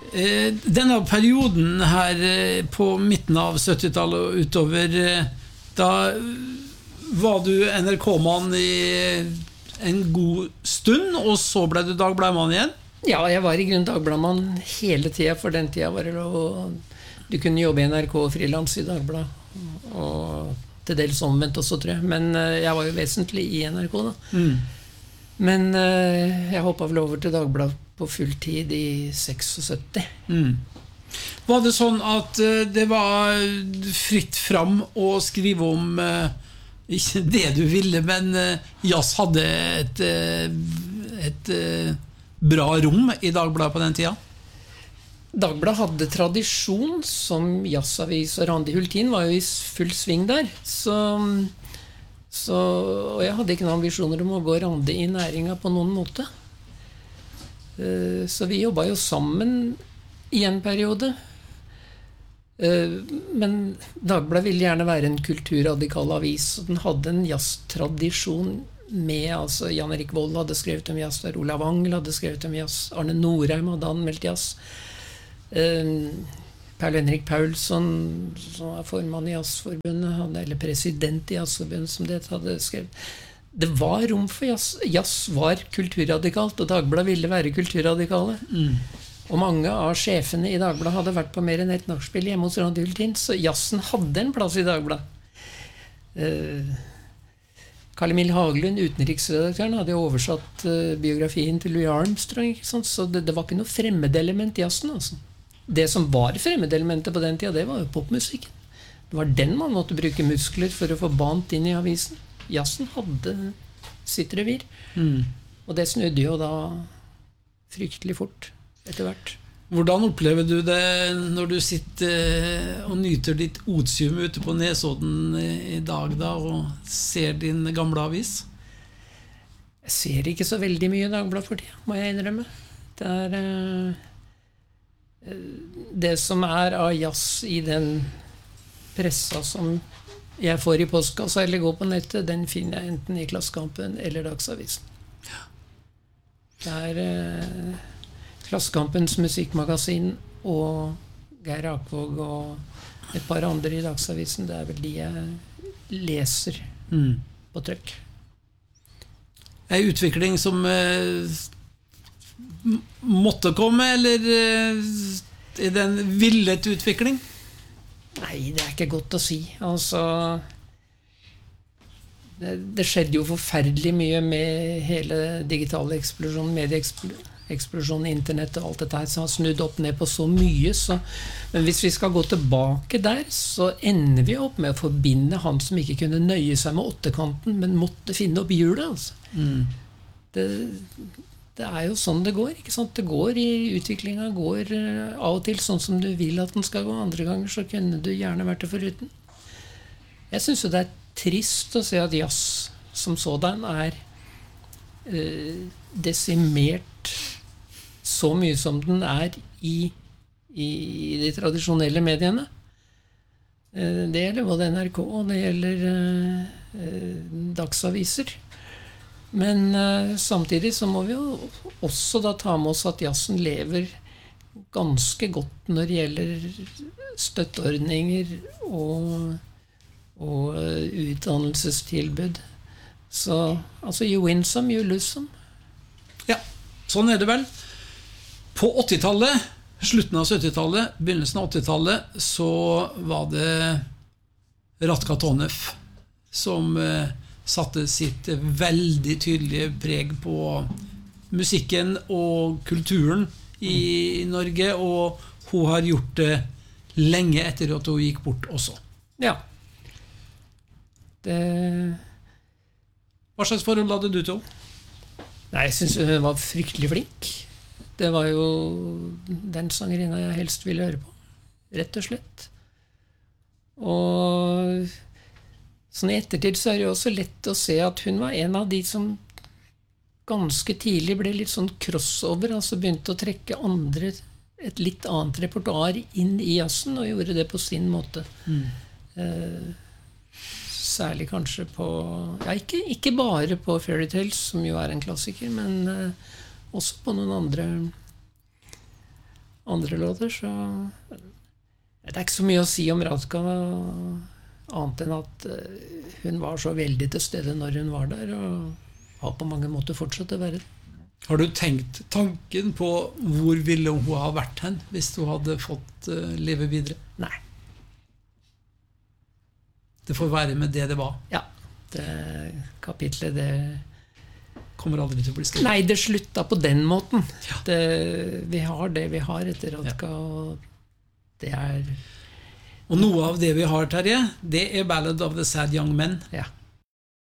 Denne perioden her på midten av 70-tallet og utover, da var du NRK-mann i en god stund, og så ble du Dagbladmann igjen? Ja, jeg var i grunn Dagbladmann hele tiden, for den tiden var det lov. Du kunne jobbe i NRK og frilans i Dagbladet, og til dels omvendt også, tror jeg. Men jeg var jo vesentlig i NRK da. Men jeg hoppet vel over til Dagbladet på full tid i 76. Var det sånn at det var fritt fram å skrive om ikke det du ville, men jazz hadde et bra rom i Dagbladet på den tida? Dagbladet hadde tradisjon som jazzavis, og Randi Hultin var jo i full sving der. Og jeg hadde ikke noen ambisjoner om å gå Randi i næringen på noen måte. Så vi jobbet jo sammen i en periode. Men Dagbladet ville gjerne være en kulturradikal avis, og den hadde en jazztradisjon med, altså Jan Erik Vold hadde skrevet om jazz der, Olav Angel hadde skrevet om jazz, Arne Norheim hadde anmeldt jazz, Paul Henrik Paulsson, som var formann i Jazzforbundet, eller president i Jazzforbundet, som det hadde skrevet. Det var rom for jazz. Jazz var kulturradikalt, og Dagbladet ville være kulturradikale. Og mange av sjefene i Dagbladet hadde vært på mer enn et nachspiel hjemme hos Randi Hultin, så jazzen hadde en plass i Dagbladet. Carl Emil Haglund, utenriksredaktøren, hadde jo oversatt biografien til Louis Armstrong, ikke sant? Så det var ikke noe fremmedelement i jazzen, altså. Det som var fremmedelementet på den tida, det var jo popmusikken. Det var den man måtte bruke muskler for å få bant inn i avisen. Jazzen hadde sitt revir. Og det snudde jo da fryktelig fort etter hvert. Hvordan opplever du det når du sitter og nyter ditt otium ute på Nesodden i dag da, og ser din gamle avis? Jeg ser ikke så veldig mye Dagbladet for tida, må jeg innrømme. Det er det som er av jazz i den pressa som jeg får i postkassa eller går på nettet, den finner jeg enten i Klassekampen eller Dagsavisen. Det er Klassekampens musikkmagasin og Geir Akvåg og et par andre i Dagsavisen. Det er vel de jeg leser på trykk. En utvikling som måtte komme, eller er det en villet utvikling? Nei, det er ikke godt å si. Altså, det skjedde jo forferdelig mye med hele digitale eksplosjonen, medieeksplosjonen, internett og alt dette her, som har snudd opp ned på så mye. Men hvis vi skal gå tilbake der, så ender vi opp med å forbinde han som ikke kunne nøye seg med åttekanten, men måtte finne opp hjulet. Altså. Det er jo sånn det går, ikke sant? Det går i utviklingen, går av og til sånn som du vil at den skal gå. Andre ganger så kunne du gjerne vært det foruten. Jeg synes jo det er trist å se at jazz som sådan er desimert så mye som den er i de tradisjonelle mediene. Det gjelder både NRK og det gjelder dagsaviser. Men samtidig så må vi jo også da ta med oss at jazzen lever ganske godt når det gjelder støtteordninger og utdannelsestilbud. Så altså, you win some, you lose some. Ja, sånn er det vel. På 80-tallet, slutten av 70-tallet, begynnelsen av 80-tallet, så var det Ratka Tonev som satte sitt veldig tydelige preg på musikken og kulturen i Norge, og hun har gjort det lenge etter at hun gikk bort også. Ja. Hva slags forhold hadde du til henne? Nei, jeg synes hun var fryktelig flink. Det var jo den sangerinna jeg helst ville høre på, rett og slett. Og sånn i ettertid så er det jo også lett å se at hun var en av de som ganske tidlig ble litt sånn crossover, altså begynte å trekke et litt annet repertoar inn i jazzen, og gjorde det på sin måte. Særlig kanskje på, ja, ikke bare på Fairy Tales, som jo er en klassiker, men også på noen andre låter, så det er ikke så mye å si om Radka, annet enn at hun var så veldig til stede når hun var der, og har på mange måter fortsatt å være det. Har du tenkt tanken på hvor ville hun ha vært hen hvis hun hadde fått leve videre? Nei. Det får være med det var. Ja, det kapitlet, det kommer aldri til å bli skrevet. Nei, det slutta på den måten. Ja. Vi har det vi har etter Radka, og det er... Og noe av det vi har, Terje, det er Ballad of the Sad Young Men. Ja.